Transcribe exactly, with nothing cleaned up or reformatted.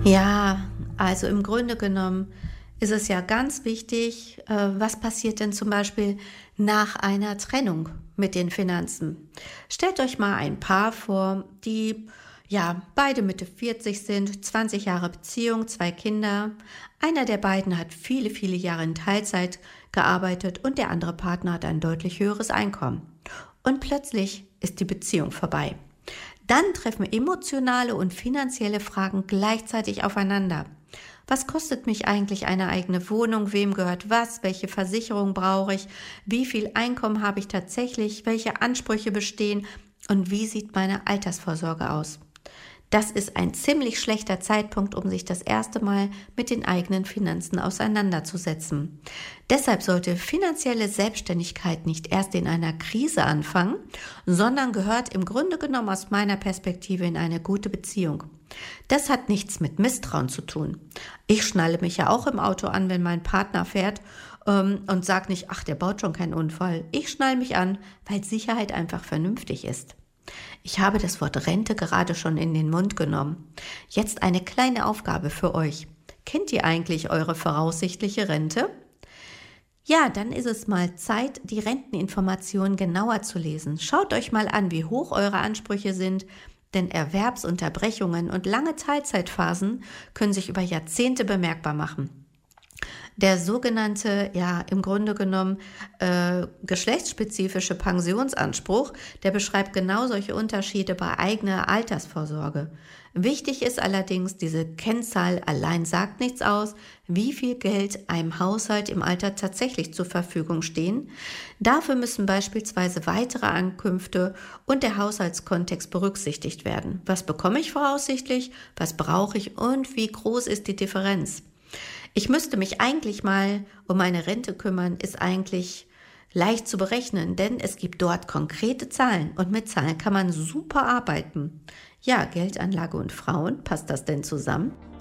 Ja, also im Grunde genommen ist es ja ganz wichtig, äh, was passiert denn zum Beispiel nach einer Trennung mit den Finanzen? Stellt euch mal ein Paar vor, die ja beide Mitte vierzig sind, zwanzig Jahre Beziehung, zwei Kinder. Einer der beiden hat viele, viele Jahre in Teilzeit gearbeitet und der andere Partner hat ein deutlich höheres Einkommen. Und plötzlich ist die Beziehung vorbei. Dann treffen emotionale und finanzielle Fragen gleichzeitig aufeinander. Was kostet mich eigentlich eine eigene Wohnung? Wem gehört was? Welche Versicherung brauche ich? Wie viel Einkommen habe ich tatsächlich? Welche Ansprüche bestehen? Und wie sieht meine Altersvorsorge aus? Das ist ein ziemlich schlechter Zeitpunkt, um sich das erste Mal mit den eigenen Finanzen auseinanderzusetzen. Deshalb sollte finanzielle Selbstständigkeit nicht erst in einer Krise anfangen, sondern gehört im Grunde genommen aus meiner Perspektive in eine gute Beziehung. Das hat nichts mit Misstrauen zu tun. Ich schnalle mich ja auch im Auto an, wenn mein Partner fährt ähm, und sage nicht, ach, der baut schon keinen Unfall. Ich schnalle mich an, weil Sicherheit einfach vernünftig ist. Ich habe das Wort Rente gerade schon in den Mund genommen. Jetzt eine kleine Aufgabe für euch. Kennt ihr eigentlich eure voraussichtliche Rente? Ja, dann ist es mal Zeit, die Renteninformationen genauer zu lesen. Schaut euch mal an, wie hoch eure Ansprüche sind, denn Erwerbsunterbrechungen und lange Teilzeitphasen können sich über Jahrzehnte bemerkbar machen. Der sogenannte, ja, im Grunde genommen äh, geschlechtsspezifische Pensionsanspruch, der beschreibt genau solche Unterschiede bei eigener Altersvorsorge. Wichtig ist allerdings, diese Kennzahl allein sagt nichts aus, wie viel Geld einem Haushalt im Alter tatsächlich zur Verfügung stehen. Dafür müssen beispielsweise weitere Einkünfte und der Haushaltskontext berücksichtigt werden. Was bekomme ich voraussichtlich, was brauche ich und wie groß ist die Differenz? Ich müsste mich eigentlich mal um meine Rente kümmern, ist eigentlich leicht zu berechnen, denn es gibt dort konkrete Zahlen und mit Zahlen kann man super arbeiten. Ja, Geldanlage und Frauen, passt das denn zusammen?